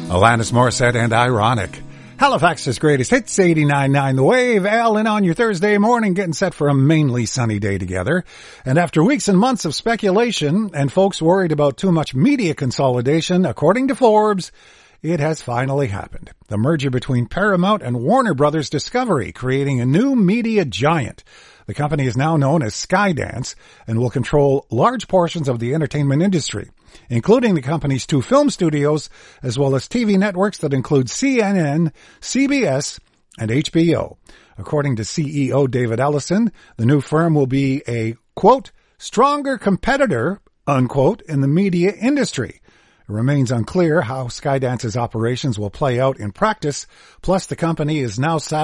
Alanis Morissette and Ironic. Halifax's greatest hits, 89.9 The Wave. Alan on your Thursday morning, getting set for a mainly sunny day together. And after weeks and months of speculation and folks worried about too much media consolidation, according to Forbes, it has finally happened. The merger between Paramount and Warner Brothers Discovery, creating a new media giant. The company is now known as Skydance and will control large portions of the entertainment industry, including the company's 2 film studios, as well as TV networks that include CNN, CBS, and HBO. According to CEO David Ellison, the new firm will be a, quote, stronger competitor, unquote, in the media industry. It remains unclear how Skydance's operations will play out in practice, plus the company is now